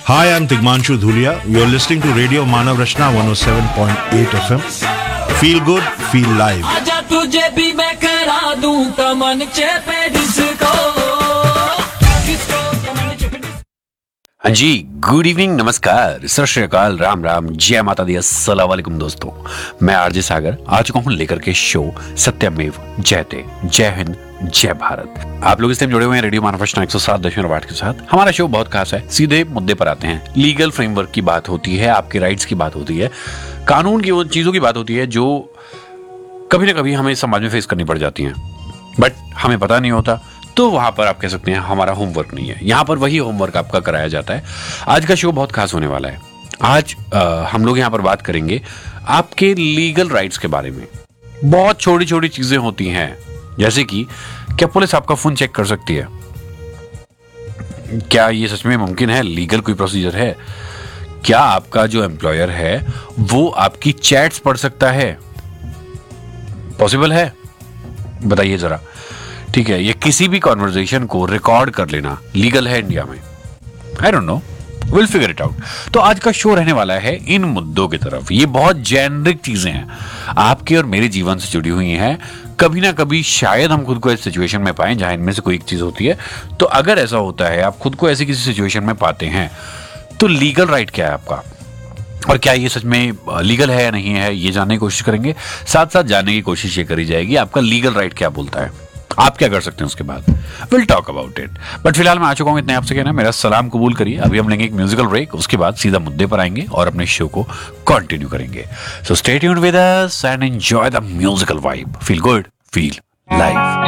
Hi, I'm Tigmanshu Dhulia. You're listening to Radio Manav Rachna 107.8 FM. Feel good, feel live. आजा तुझे भी मैं करा दूं कमन चेपे डिस्को हाँ जी, गुड इवनिंग, नमस्कार, सत श्री अकाल, राम राम, जय माता दी, अस्सलाम वालेकुम दोस्तों। मैं आरजे सागर आ चुका हूँ लेकर के शो सत्यमेव जयते, जय हिंद, जय भारत। आप लोग इस टाइम जुड़े हुए हैं रेडियो मानव रचना 107.8 के साथ। हमारा शो बहुत खास है, सीधे मुद्दे पर आते हैं। लीगल फ्रेमवर्क की बात होती है, आपके राइट्स की बात होती है, कानून की वो चीजों की बात होती है जो कभी ना कभी हमें समाज में फेस करनी पड़ जाती हैं, बट हमें पता नहीं होता। तो वहां पर आप कह सकते हैं हमारा होमवर्क नहीं है, यहां पर वही होमवर्क आपका कराया जाता है। आज का शो बहुत खास होने वाला है। आज हम लोग यहां पर बात करेंगे आपके लीगल राइट्स के बारे में। बहुत छोटी छोटी चीजें होती हैं, जैसे कि क्या पुलिस आपका फोन चेक कर सकती है? क्या ये सच में मुमकिन है? लीगल कोई प्रोसीजर है? क्या आपका जो एम्प्लॉयर है वो आपकी चैट्स पढ़ सकता है? पॉसिबल है? बताइए जरा। ठीक है, ये किसी भी कॉन्वर्सेशन को रिकॉर्ड कर लेना लीगल है इंडिया में? I don't know, will figure it out. तो आज का शो रहने वाला है इन मुद्दों की तरफ। ये बहुत जेनरिक चीजें हैं, आपके और मेरे जीवन से जुड़ी हुई हैं। कभी ना कभी शायद हम खुद को इस सिचुएशन में पाएं जहां इनमें से कोई एक चीज होती है। तो अगर ऐसा होता है, आप खुद को ऐसी किसी सिचुएशन में पाते हैं, तो लीगल राइट क्या है आपका, और क्या ये सच में लीगल है या नहीं है, ये जानने की कोशिश करेंगे। साथ साथ जानने की कोशिश ये करी जाएगी आपका लीगल राइट क्या बोलता है, आप क्या कर सकते हैं उसके बाद। Will talk about it, but फिलहाल मैं आ चुका हूं इतने आपसे कहना, मेरा सलाम कबूल करिए। अभी हम लेंगे एक म्यूजिकल ब्रेक, उसके बाद सीधा मुद्दे पर आएंगे और अपने शो को कंटिन्यू करेंगे। So stay tuned with us and enjoy the musical vibe. Feel good, feel live.